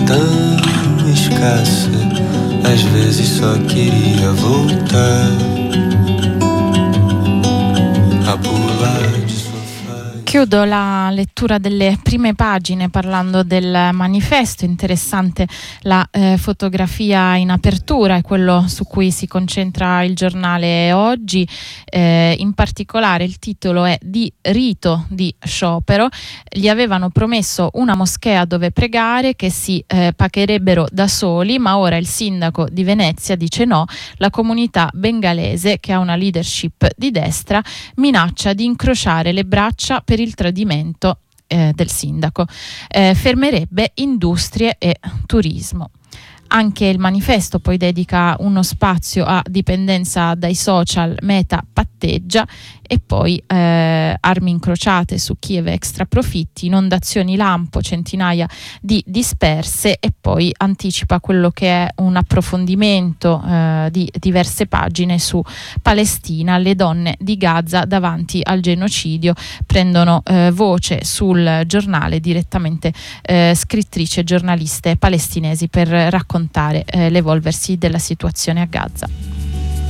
tão escassa, às vezes só queria voltar a pular de sofá. Chiudo la lettura delle prime pagine parlando del manifesto. Interessante la fotografia in apertura, è quello su cui si concentra il giornale oggi. In particolare il titolo è Di rito di sciopero. Gli avevano promesso una moschea dove pregare, che si pagherebbero da soli, ma ora il sindaco di Venezia dice no. La comunità bengalese, che ha una leadership di destra, minaccia di incrociare le braccia per il tradimento del sindaco. Fermerebbe industrie e turismo. Anche il manifesto poi dedica uno spazio a dipendenza dai social, Meta patteggia, e poi armi incrociate su Kiev, extra profitti, inondazioni lampo, centinaia di disperse, e poi anticipa quello che è un approfondimento di diverse pagine su Palestina. Le donne di Gaza davanti al genocidio, prendono voce sul giornale direttamente scrittrici e giornaliste palestinesi per raccontare l'evolversi della situazione a Gaza.